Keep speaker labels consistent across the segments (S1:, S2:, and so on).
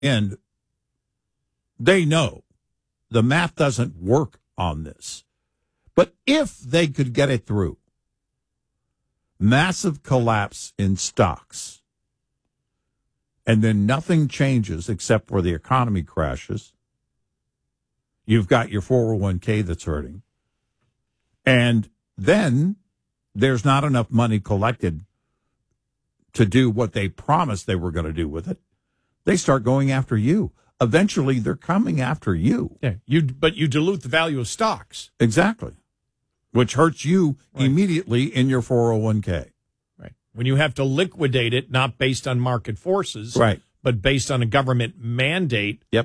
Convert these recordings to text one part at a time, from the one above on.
S1: And they know the math doesn't work on this. But if they could get it through, massive collapse in stocks, and then nothing changes except for the economy crashes, you've got your 401k that's hurting, and then there's not enough money collected to do what they promised they were going to do with it. They start going after you. Eventually, they're coming after you.
S2: Yeah, but you dilute the value of stocks.
S1: Exactly. Which hurts you immediately in your 401k.
S2: Right. When you have to liquidate it, not based on market forces,
S1: right,
S2: but based on a government mandate.
S1: Yep.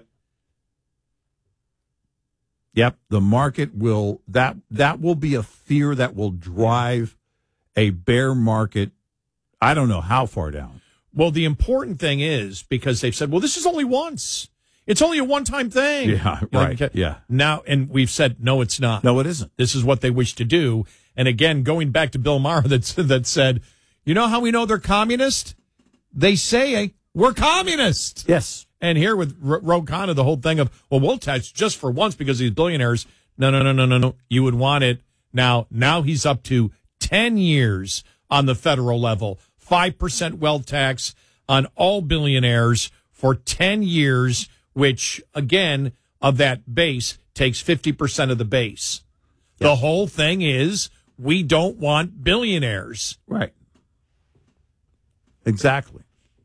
S1: The market will, that will be a fear that will drive a bear market, I don't know how far down.
S2: Well, the important thing is, because they've said, well, this is only once. It's only a one-time thing.
S1: Yeah, right.
S2: Like,
S1: yeah.
S2: Now, and we've said, no, it's not.
S1: No, it isn't.
S2: This is what they wish to do. And again, going back to Bill Maher that said, you know how we know they're communist? They say we're communist.
S1: Yes.
S2: And here with Ro Khanna, the whole thing of, well, we'll tax just for once because these billionaires. No. You would want it. Now he's up to 10 years on the federal level. 5% wealth tax on all billionaires for 10 years, which, again, of that base, takes 50% of the base. Yes. The whole thing is we don't want billionaires.
S1: Right. Exactly.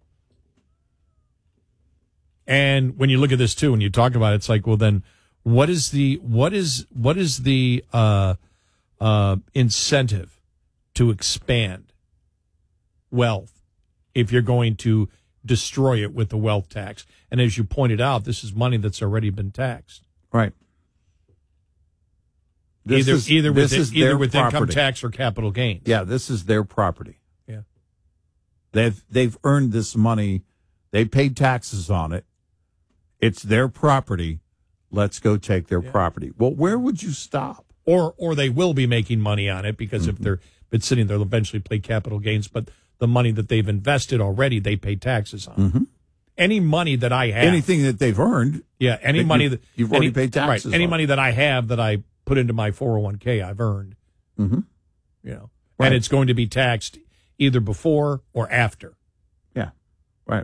S2: And when you look at this, too, when you talk about it, it's like, well, then what is the incentive to expand wealth if you're going to destroy it with the wealth tax? And as you pointed out, this is money that's already been taxed.
S1: Right.
S2: Either with income tax or capital gains.
S1: Yeah, this is their property.
S2: Yeah.
S1: They've earned this money. They paid taxes on it. It's their property. Let's go take their property. Well, where would you stop?
S2: Or they will be making money on it because if they're been sitting there, they'll eventually pay capital gains. But the money that they've invested already, they pay taxes on.
S1: Mm-hmm.
S2: Any money that I have,
S1: anything that they've earned,
S2: any money that
S1: you've already paid taxes.
S2: Right, any
S1: on.
S2: money that I have that I put into my 401k, I've earned.
S1: Mm-hmm.
S2: And it's going to be taxed either before or after.
S1: Yeah, right.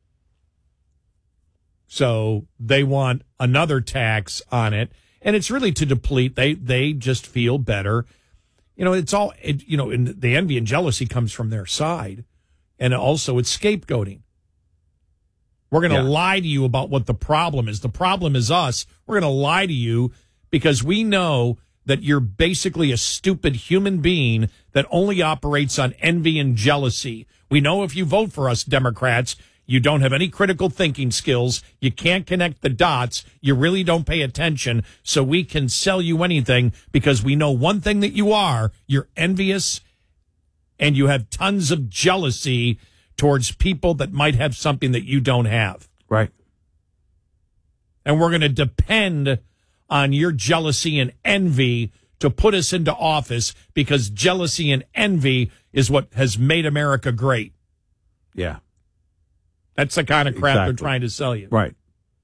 S2: So they want another tax on it, and it's really to deplete. They just feel better. It's all, and the envy and jealousy comes from their side, and also it's scapegoating. We're going to lie to you about what the problem is. The problem is us. We're going to lie to you because we know that you're basically a stupid human being that only operates on envy and jealousy. We know if you vote for us, Democrats, you don't have any critical thinking skills. You can't connect the dots. You really don't pay attention. So we can sell you anything because we know one thing that you are. You're envious and you have tons of jealousy towards people that might have something that you don't have.
S1: Right.
S2: And we're going to depend on your jealousy and envy to put us into office because jealousy and envy is what has made America great.
S1: Yeah.
S2: That's the kind of crap they're trying to sell you.
S1: Right.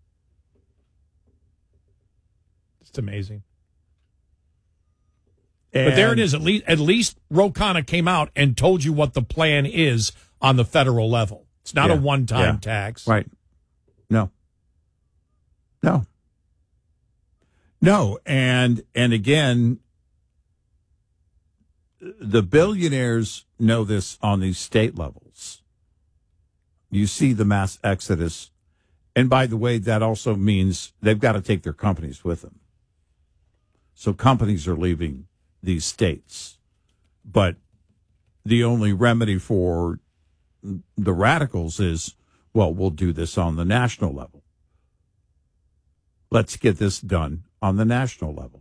S2: It's amazing. But there it is. At least Ro Khanna came out and told you what the plan is on the federal level. It's not a one-time tax.
S1: Right. No. And again, the billionaires know this on these state levels. You see the mass exodus. And by the way, that also means they've got to take their companies with them. So companies are leaving these states. But the only remedy for the radicals is, well, we'll do this on the national level. Let's get this done on the national level.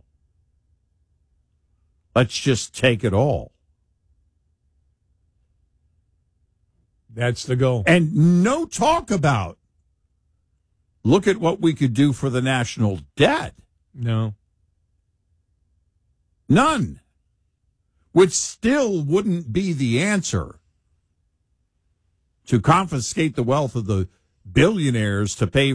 S1: Let's just take it all.
S2: That's the goal.
S1: And no talk about, look at what we could do for the national debt.
S2: No.
S1: None. Which still wouldn't be the answer to confiscate the wealth of the billionaires to pay